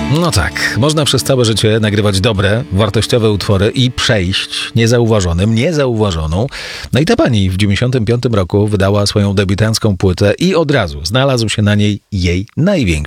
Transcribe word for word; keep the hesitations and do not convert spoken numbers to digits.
No tak, można przez całe życie nagrywać dobre, wartościowe utwory i przejść niezauważonym, niezauważoną. No i ta pani w dziewięćdziesiątym piątym roku wydała swoją debiutancką płytę i od razu znalazł się na niej jej największy